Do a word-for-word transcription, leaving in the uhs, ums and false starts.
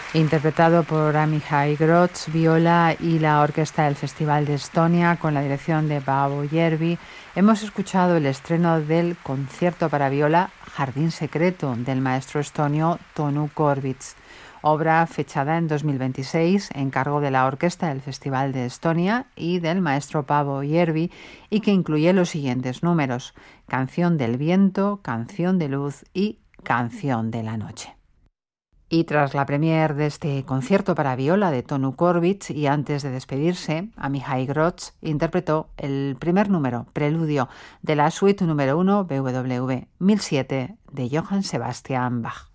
Interpretado por Amihai Grots, viola y la orquesta del Festival de Estonia con la dirección de Paavo Järvi, hemos escuchado el estreno del concierto para viola Jardín secreto del maestro estonio Tõnu Korvits, obra fechada en dos mil veintiséis en cargo de la orquesta del Festival de Estonia y del maestro Paavo Järvi, y que incluye los siguientes números: Canción del viento, Canción de luz y Canción de la noche. Y tras la premier de este concierto para viola de Tõnu Korvits, y antes de despedirse, Amihai Grots interpretó el primer número, preludio, de la suite número uno B W V mil siete de Johann Sebastian Bach.